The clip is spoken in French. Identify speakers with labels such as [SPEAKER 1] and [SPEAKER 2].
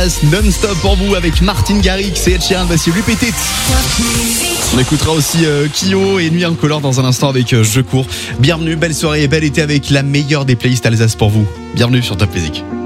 [SPEAKER 1] Alsace non-stop pour vous avec Martin Garrix et Ed Sheeran. Voici Lui Petit. On écoutera aussi Kyo et Nuit Incolore dans un instant avec Je cours. Bienvenue, belle soirée et bel été avec la meilleure des playlists Alsace pour vous. Bienvenue sur Top Music.